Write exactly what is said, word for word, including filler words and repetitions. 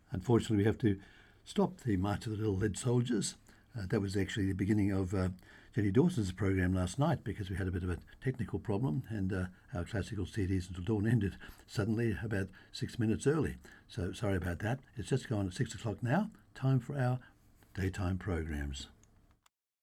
Unfortunately, we have to stop the March of the Little Lead Soldiers. Uh, that was actually the beginning of uh, Jenny Dawson's program last night because we had a bit of a technical problem and uh, our classical C Ds until dawn ended suddenly about six minutes early. So sorry about that. It's just gone at six o'clock now. Time for our daytime programs.